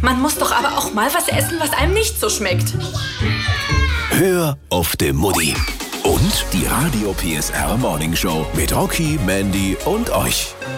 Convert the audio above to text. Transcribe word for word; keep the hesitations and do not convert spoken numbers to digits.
Man muss doch aber auch mal was essen, was einem nicht so schmeckt. Hör auf de Mutti. Und die Radio P S R Morning Show mit Rocky, Mandy und euch.